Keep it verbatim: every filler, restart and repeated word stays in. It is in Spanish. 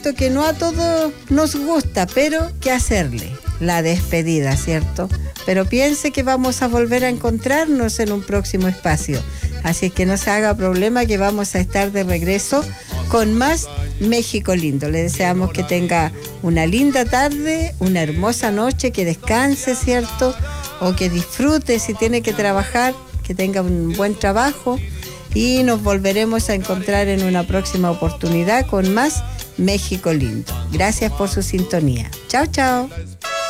que no a todos nos gusta, pero ¿qué hacerle? La despedida, ¿cierto? Pero piense que vamos a volver a encontrarnos en un próximo espacio. Así es que no se haga problema, que vamos a estar de regreso con más México Lindo. Le deseamos que tenga una linda tarde, una hermosa noche, que descanse, ¿cierto? O que disfrute si tiene que trabajar, que tenga un buen trabajo. Y nos volveremos a encontrar en una próxima oportunidad con más México Lindo. Gracias por su sintonía. Chao, chao.